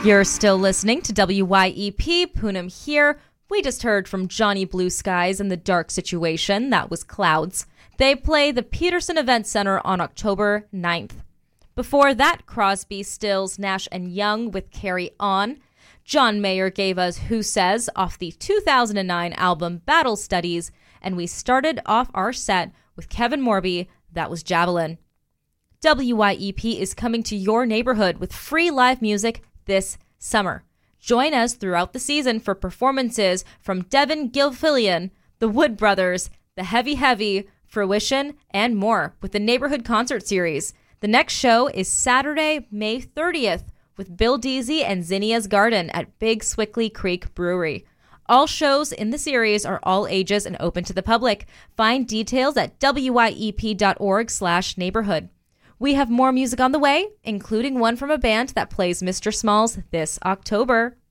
You're still listening to WYEP. Poonam here. We just heard from Johnny Blue Skies and the Dark Situation. That was Clouds. They play the Peterson Event Center on October 9th. Before that, Crosby, Stills, Nash & Young with Carry On. John Mayer gave us Who Says off the 2009 album Battle Studies. And we started off our set with Kevin Morby. That was Javelin. WYEP is coming to your neighborhood with free live music this summer. Join us throughout the season for performances from Devin Gilfillian, the Wood Brothers, the Heavy Heavy, Fruition, and more with the Neighborhood Concert Series. The next show is Saturday, May 30th with Bill Deasy and Zinnia's Garden at Big Swickley Creek Brewery. All shows in the series are all ages and open to the public. Find details at wyep.org/neighborhood. We have more music on the way, including one from a band that plays Mr. Smalls this October.